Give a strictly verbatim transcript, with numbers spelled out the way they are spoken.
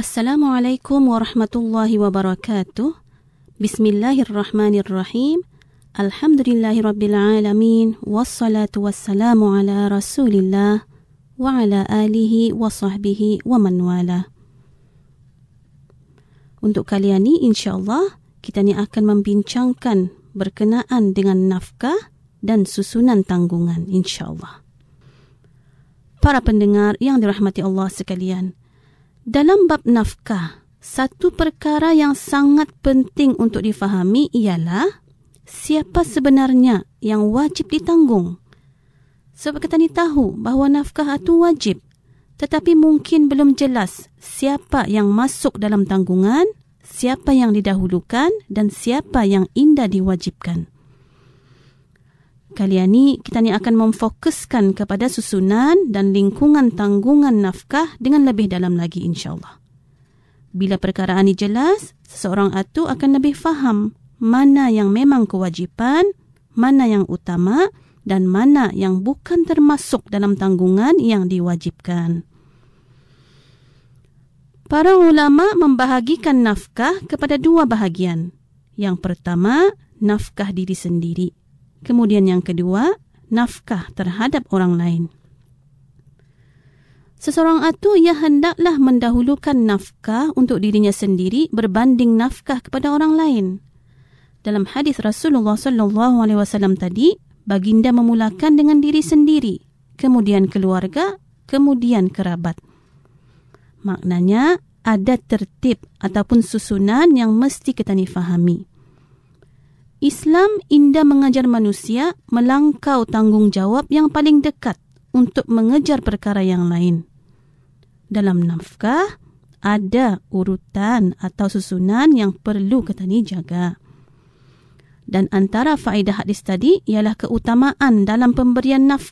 Assalamualaikum warahmatullahi wabarakatuh. Bismillahirrahmanirrahim. Alhamdulillahirabbil alamin wassalatu wassalamu ala Rasulillah wa ala alihi wa sahbihi wa man wala. Untuk kali ini insya-Allah kita ni akan membincangkan berkenaan dengan nafkah dan susunan tanggungan insya-Allah. Para pendengar yang dirahmati Allah sekalian, dalam bab nafkah, satu perkara yang sangat penting untuk difahami ialah siapa sebenarnya yang wajib ditanggung. Sebab kita ni tahu bahawa nafkah itu wajib, tetapi mungkin belum jelas siapa yang masuk dalam tanggungan, siapa yang didahulukan dan siapa yang indah diwajibkan. Kali ini kita ni akan memfokuskan kepada susunan dan lingkungan tanggungan nafkah dengan lebih dalam lagi insya-Allah. Bila perkara ini jelas, seseorang itu akan lebih faham mana yang memang kewajipan, mana yang utama dan mana yang bukan termasuk dalam tanggungan yang diwajibkan. Para ulama membahagikan nafkah kepada dua bahagian. Yang pertama, nafkah diri sendiri. Kemudian yang kedua, nafkah terhadap orang lain. Seseorang itu ia hendaklah mendahulukan nafkah untuk dirinya sendiri berbanding nafkah kepada orang lain. Dalam hadis Rasulullah sallallahu alaihi wasallam tadi, baginda memulakan dengan diri sendiri, kemudian keluarga, kemudian kerabat. Maknanya ada tertib ataupun susunan yang mesti kita ni fahami. Islam indah mengajar manusia melangkau tanggungjawab yang paling dekat untuk mengejar perkara yang lain. Dalam nafkah, ada urutan atau susunan yang perlu kita ni jaga. Dan antara faedah hadis tadi ialah keutamaan dalam pemberian nafkah